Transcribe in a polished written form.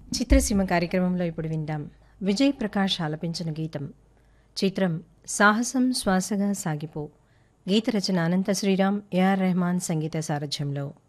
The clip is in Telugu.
చిత్రసీమ కార్యక్రమంలో ఇప్పుడు విందాం. విజయ్ ప్రకాష్ ఆలపించిన గీతం. చిత్రం సాహసం శ్వాసగా సాగిపో. గీత రచన అనంత శ్రీరామ్, ఏఆర్ రెహమాన్ సంగీత సారథ్యంలో.